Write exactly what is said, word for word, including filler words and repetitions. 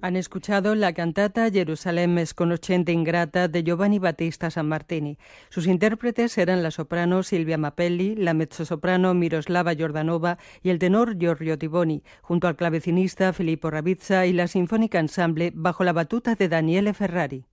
Han escuchado la cantata Jerusalem sconoscente ingrata de Giovanni Battista Sammartini. Sus intérpretes eran la soprano Silvia Mapelli, la mezzosoprano Miroslava Jordanova y el tenor Giorgio Tiboni, junto al clavecinista Filippo Ravizza y la Sinfónica Ensemble bajo la batuta de Daniele Ferrari.